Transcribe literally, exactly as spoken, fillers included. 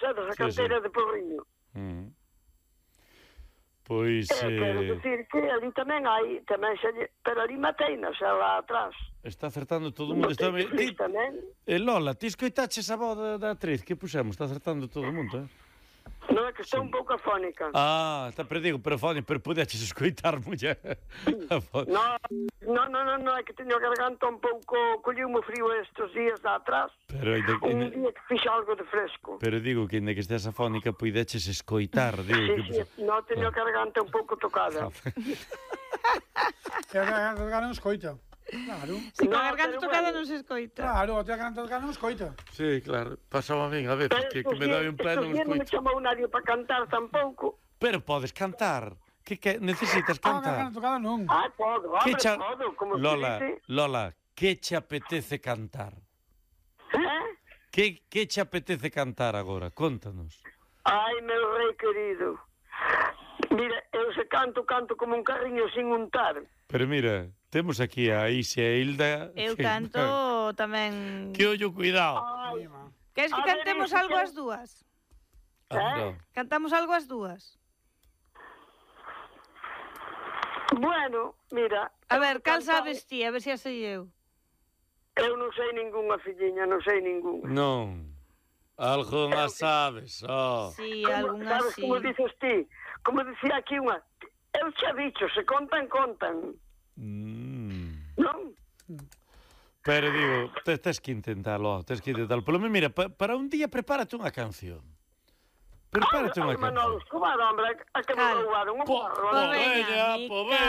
sabes, a Sí, canteira sí. de Porriño. Mm. Pois... Eh, quero Eh, dicir que ali tamén hai, tamén xa lle... Pero ali mateinas, xa lá atrás. está acertando todo o mundo. Está... Botei Ti... flis tamén. Eh, Lola, ti escoitaches a voz da, da actriz que puxemos? Está acertando todo o mundo, eh? Non é que estou Sí. un pouco afónica. Ah, está perdido, pero fone, pero podeches escoitar, muller. No, no, no, no, no, é que teño a garganta un pouco, colleu mo frío estes días de atrás. Pero, ainda, Un ainda, día que fixo algo de fresco. pero digo que ainda que estés afónica podeches escoitar, digo Sí, que... sí, no, teño a garganta un pouco tocada. E a garganta tocada non escoita. Claro. Si No, coa garganta pero tocada bueno. non se escoita. Claro, a garganta tocada non escoita. Sí, claro, pasaba a min, a veces, Pero que, que estes me dá días- un pleno estes non días non me escoito. chamou nadie para cantar tampouco. Pero podes cantar, que, que necesitas A cantar. garganta tocada non. Ah, podo, hombre, Que cha... podo, como Lola, se dice. Lola, que che apetece cantar? Eh? Que, que che apetece cantar agora? Contanos. Ai, meu rei querido. Mira, eu se canto, canto como un carriño sin untar. Pero mira, temos aquí a Isi e a Hilda. Eu que- canto tamén... Que ollo, cuidado. Ai, Queres que A ver, cantemos Isi, algo que- as dúas? Ah, no. Cantamos algo as dúas? bueno, mira. A eu ver, cal cantaba- sabes ti? A ver se a sei eu. Eu non sei ningunha, filliña, non sei ningunha. Non. Algunha sabes, oh. Si, Como- algunha sabes si. como dices ti? Como dicía aquí unha, eu xa dicho, se contan, contan. Mm. Non? Pero digo, te, tes que intentalo, tes que intentalo. Polo menos, mira, pa, para un día prepárate unha canción. Prepárate Ah, unha Manolo canción. Escobar, hombre, a que me Cal? roubaron un Po, barro. po, veña, veña, mi po, ca-